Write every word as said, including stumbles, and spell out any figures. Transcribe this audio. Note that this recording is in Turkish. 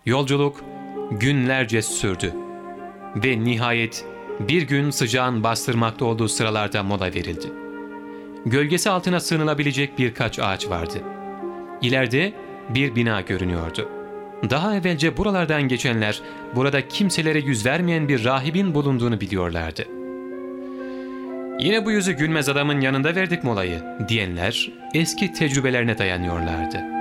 Yolculuk günlerce sürdü ve nihayet bir gün sıcağın bastırmakta olduğu sıralarda mola verildi. Gölgesi altına sığınılabilecek birkaç ağaç vardı. İleride bir bina görünüyordu. Daha evvelce buralardan geçenler, burada kimselere yüz vermeyen bir rahibin bulunduğunu biliyorlardı. "Yine bu yüzü gülmez adamın yanında verdik molayı," diyenler eski tecrübelerine dayanıyorlardı.